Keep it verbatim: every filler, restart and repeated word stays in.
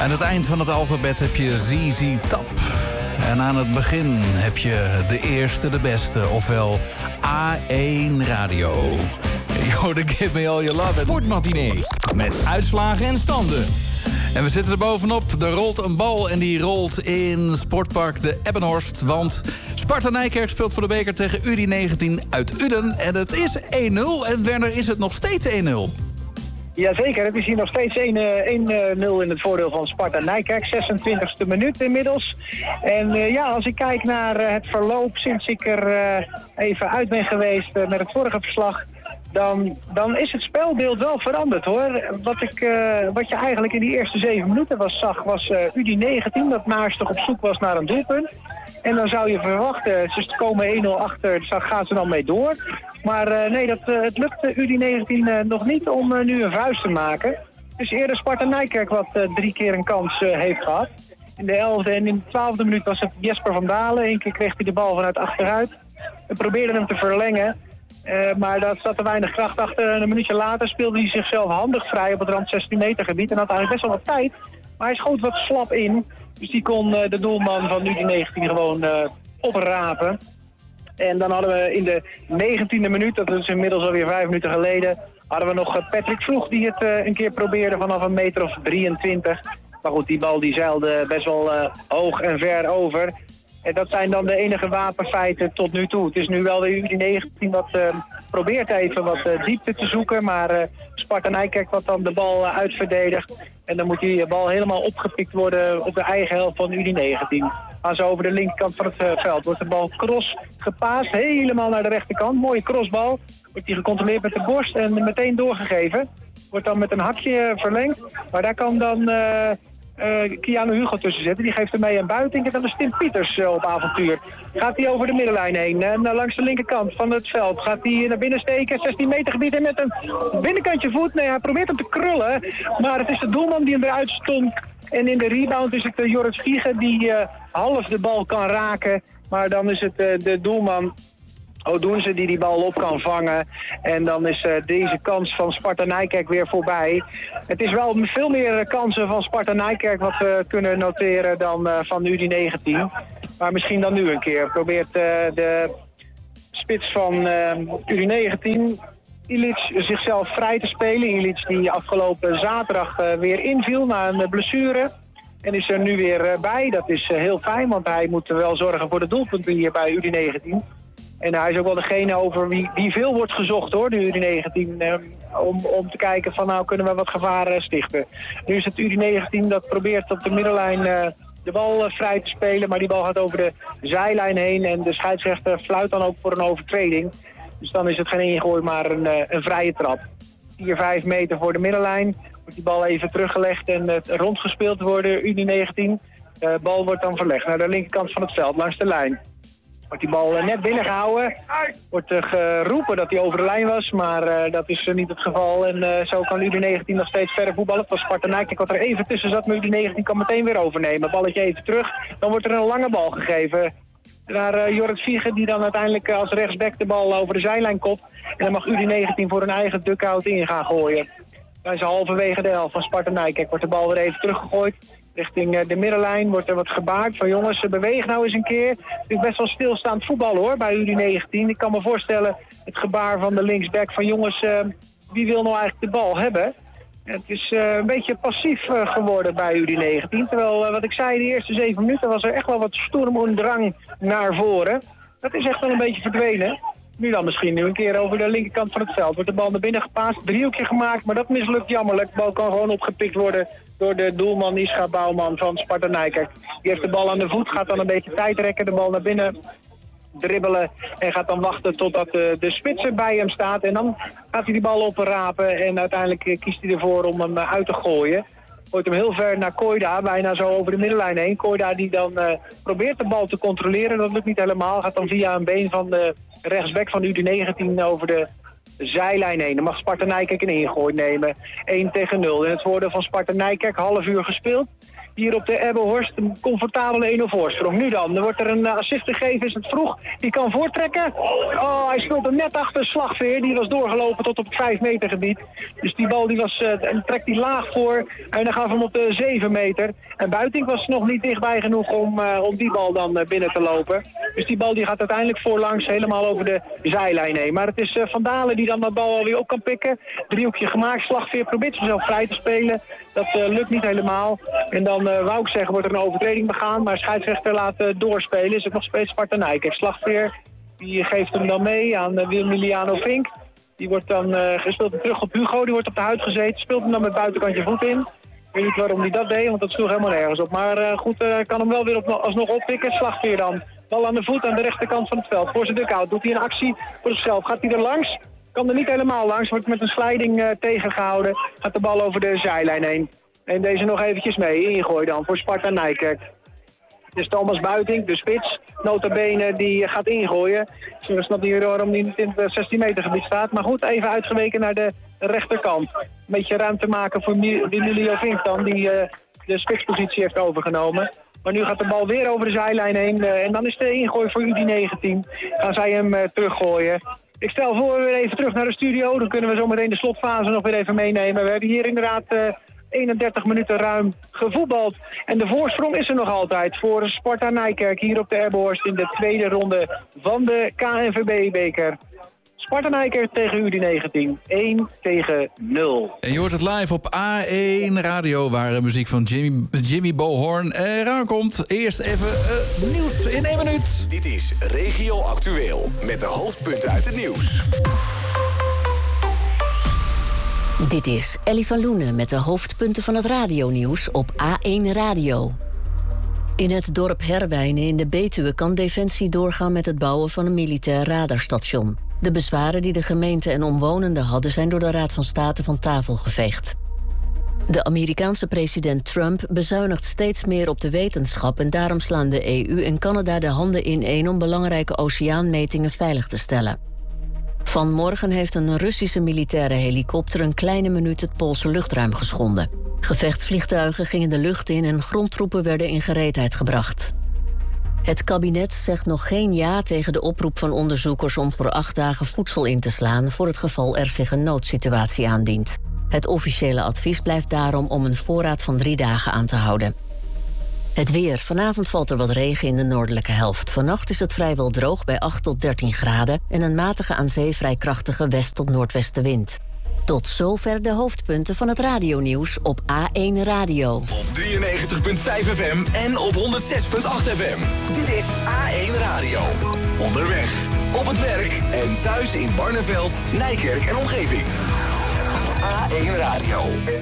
Aan het eind van het alfabet heb je Z Z Top. En aan het begin heb je de eerste, de beste, ofwel A één Radio. Yo, the give me all your love. Sportmatinee, met uitslagen en standen. En we zitten er bovenop. Er rolt een bal en die rolt in Sportpark de Ebbenhorst. Want Sparta Nijkerk speelt voor de beker tegen U D negentien uit Uden. En het is één nul. En Werner, is het nog steeds één nul? Jazeker, het is hier nog steeds één nul in het voordeel van Sparta Nijkerk. zesentwintigste minuut inmiddels. En uh, ja, als ik kijk naar uh, het verloop sinds ik er uh, even uit ben geweest uh, met het vorige verslag... Dan, dan is het spelbeeld wel veranderd, hoor. Wat, ik, uh, wat je eigenlijk in die eerste zeven minuten was, zag, was uh, U D negentien... dat naastig op zoek was naar een doelpunt. En dan zou je verwachten, ze komen één nul achter, daar gaan ze dan mee door. Maar uh, nee, dat, uh, het lukt U D negentien uh, nog niet om uh, nu een vuist te maken. Het is eerder Sparta Nijkerk wat uh, drie keer een kans uh, heeft gehad. In de elfde en in de twaalfde minuut was het Jesper van Dalen. Eén keer kreeg hij de bal vanuit achteruit. We probeerden hem te verlengen. Uh, maar daar zat er weinig kracht achter. Een minuutje later speelde hij zichzelf handig vrij op het rand zestien meter gebied. En had eigenlijk best wel wat tijd. Maar hij schoot wat slap in. Dus die kon uh, de doelman van U D negentien gewoon uh, oprapen. En dan hadden we in de negentiende minuut, dat is inmiddels alweer vijf minuten geleden... hadden we nog Patrick Vroeg die het uh, een keer probeerde vanaf een meter of drieëntwintig. Maar goed, die bal die zeilde best wel uh, hoog en ver over... En dat zijn dan de enige wapenfeiten tot nu toe. Het is nu wel weer U D negentien wat uh, probeert even wat uh, diepte te zoeken. Maar uh, Sparta Nijkerk wat dan de bal uh, uitverdedigt. En dan moet die bal helemaal opgepikt worden op de eigen helft van U D negentien. Gaan ze over de linkerkant van het uh, veld. Wordt de bal cross gepaast, helemaal naar de rechterkant. Mooie crossbal. Wordt die gecontroleerd met de borst en meteen doorgegeven. Wordt dan met een hakje verlengd. Maar daar kan dan... Uh, Uh, Keanu Hugo tussen zetten. Die geeft ermee een buiting. En dan is Tim Pieters uh, op avontuur. Gaat hij over de middenlijn heen. En uh, langs de linkerkant van het veld gaat hij naar binnen steken. zestien meter gebied en met een binnenkantje voet. Nee, hij probeert hem te krullen. Maar het is de doelman die hem eruit stond. En in de rebound is het uh, Jorrit Vliegen die uh, half de bal kan raken. Maar dan is het uh, de doelman... Odoense die die bal op kan vangen. En dan is uh, deze kans van Sparta Nijkerk weer voorbij. Het is wel veel meer kansen van Sparta Nijkerk wat we kunnen noteren dan uh, van U D negentien. Maar misschien dan nu een keer. Probeert uh, de spits van uh, U D negentien... Ilic zichzelf vrij te spelen. Ilic die afgelopen zaterdag uh, weer inviel na een blessure. En is er nu weer uh, bij. Dat is uh, heel fijn, want hij moet wel zorgen voor de doelpunten hier bij U D negentien. En hij is ook wel degene over wie, wie veel wordt gezocht, hoor, de U D negentien. Eh, om, om te kijken van nou kunnen we wat gevaar stichten. Nu is het U D negentien dat probeert op de middenlijn uh, de bal uh, vrij te spelen. Maar die bal gaat over de zijlijn heen. En de scheidsrechter fluit dan ook voor een overtreding. Dus dan is het geen ingooi, maar een, uh, een vrije trap. vier, vijf meter voor de middenlijn. Wordt die bal even teruggelegd en uh, rondgespeeld worden U D negentien. De uh, bal wordt dan verlegd naar de linkerkant van het veld, langs de lijn. Wordt die bal net binnengehouden. Wordt uh, geroepen dat hij over de lijn was, maar uh, dat is uh, niet het geval. En uh, zo kan U D negentien nog steeds verder voetballen. Het was Sparta Nijkerk wat er even tussen zat, maar U D negentien kan meteen weer overnemen. Balletje even terug, dan wordt er een lange bal gegeven naar uh, Jorrit Vliegen, die dan uiteindelijk uh, als rechtsback de bal over de zijlijn kopt. En dan mag U D negentien voor een eigen dugout in gaan gooien. Dan is halverwege de helft van Sparta Nijkerk. Wordt de bal weer even teruggegooid. Richting de middenlijn wordt er wat gebaard van jongens, beweeg nou eens een keer. Het is best wel stilstaand voetbal, hoor, bij U D negentien. Ik kan me voorstellen, het gebaar van de linksback van jongens, uh, wie wil nou eigenlijk de bal hebben? Het is uh, een beetje passief uh, geworden bij U D negentien. Terwijl, uh, wat ik zei, de eerste zeven minuten was er echt wel wat storm en drang naar voren. Dat is echt wel een beetje verdwenen. Nu dan misschien, nu een keer over de linkerkant van het veld. Wordt de bal naar binnen gepaast, driehoekje gemaakt, maar dat mislukt jammerlijk. De bal kan gewoon opgepikt worden door de doelman Ischa Bouwman van Sparta Nijkerk. Die heeft de bal aan de voet, gaat dan een beetje tijd rekken, de bal naar binnen dribbelen en gaat dan wachten totdat de, de spits bij hem staat. En dan gaat hij die bal oprapen en uiteindelijk kiest hij ervoor om hem uit te gooien. Gooit hem heel ver naar Koida, bijna zo over de middenlijn heen. Koida die dan uh, probeert de bal te controleren, dat lukt niet helemaal. Gaat dan via een been van de rechtsback van U D negentien over de zijlijn heen. Dan mag Sparta Nijkerk een ingooi nemen. één tegen nul. In het voordeel van Sparta Nijkerk, half uur gespeeld. hier op de Ebbenhorst. Een comfortabele één nul voorsprong. Nu dan, er wordt er een assist gegeven, is het vroeg. Die kan voortrekken. Oh, hij speelt hem net achter Slagveer. Die was doorgelopen tot op het vijf meter gebied. Dus die bal die was, uh, en trekt die laag voor. En dan gaan we hem op de zeven meter. En Buiting was nog niet dichtbij genoeg om, uh, om die bal dan uh, binnen te lopen. Dus die bal die gaat uiteindelijk voorlangs helemaal over de zijlijn heen. Maar het is uh, Van Dalen die dan de bal alweer op kan pikken. Driehoekje gemaakt. Slagveer probeert zichzelf vrij te spelen. Dat uh, lukt niet helemaal. En dan uh, wou ik zeggen, wordt er een overtreding begaan. Maar scheidsrechter laat uh, doorspelen. Is het nog steeds Sparta Nijkerk. Slagveer die geeft hem dan mee aan uh, Emiliano Vink. Die wordt dan uh, gespeeld terug op Hugo. Die wordt op de huid gezeten. Speelt hem dan met buitenkantje voet in. Ik weet niet waarom hij dat deed, want dat sloeg helemaal nergens op. Maar uh, goed, uh, kan hem wel weer op, alsnog oppikken. Slagveer dan. Bal aan de voet aan de rechterkant van het veld. Voor zijn dugout doet hij een actie voor zichzelf. Gaat hij er langs? Kan er niet helemaal langs. Wordt met een sliding uh, tegengehouden. Gaat de bal over de zijlijn heen. En deze nog eventjes mee. Ingooi dan voor Sparta Nijkerk. Het is Thomas Buiting, de spits. Nota bene die gaat ingooien. Ik snap niet waarom hij niet in het zestien meter gebied staat. Maar goed, even uitgeweken naar de rechterkant. Een beetje ruimte maken voor Emilio Vink dan, die uh, de spitspositie heeft overgenomen. Maar nu gaat de bal weer over de zijlijn heen. Uh, en dan is de ingooi voor U D negentien. Gaan zij hem uh, teruggooien. Ik stel voor weer even terug naar de studio. Dan kunnen we zo meteen de slotfase nog weer even meenemen. We hebben hier inderdaad uh, eenendertig minuten ruim gevoetbald. En de voorsprong is er nog altijd voor Sparta Nijkerk hier op de Ebbenhorst in de tweede ronde van de K N V B-beker. Sparta Nijkerk tegen U D negentien. één tegen nul. En je hoort het live op A één Radio, waar muziek van Jimmy, Jimmy Bohorn eraan komt. Eerst even uh, nieuws in één minuut. Dit is Regio Actueel met de hoofdpunten uit het nieuws. Dit is Ellie van Loenen met de hoofdpunten van het radionieuws op A één Radio. In het dorp Herwijnen in de Betuwe kan Defensie doorgaan met het bouwen van een militair radarstation. De bezwaren die de gemeente en omwonenden hadden zijn door de Raad van State van tafel geveegd. De Amerikaanse president Trump bezuinigt steeds meer op de wetenschap en daarom slaan de E U en Canada de handen ineen om belangrijke oceaanmetingen veilig te stellen. Vanmorgen heeft een Russische militaire helikopter een kleine minuut het Poolse luchtruim geschonden. Gevechtsvliegtuigen gingen de lucht in en grondtroepen werden in gereedheid gebracht. Het kabinet zegt nog geen ja tegen de oproep van onderzoekers om voor acht dagen voedsel in te slaan voor het geval er zich een noodsituatie aandient. Het officiële advies blijft daarom om een voorraad van drie dagen aan te houden. Het weer. Vanavond valt er wat regen in de noordelijke helft. Vannacht is het vrijwel droog bij acht tot dertien graden en een matige aan zee vrij krachtige west- tot noordwestenwind. Tot zover de hoofdpunten van het radionieuws op A één Radio. Op drieënnegentig komma vijf F M en op honderd zes komma acht F M. Dit is A één Radio. Onderweg, op het werk en thuis in Barneveld, Nijkerk en omgeving. A één Radio.